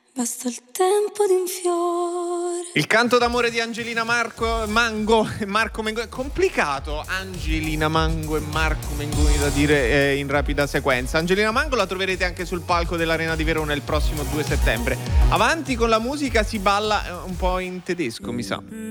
basta il tempo di un fiore. Il canto d'amore di Angelina Mango e Marco Mengoni. È complicato, Angelina Mango e Marco Mengoni da dire in rapida sequenza. Angelina Mango la troverete anche sul palco dell'Arena di Verona il prossimo 2 settembre. Avanti con la musica, si balla un po' in tedesco, mi sa.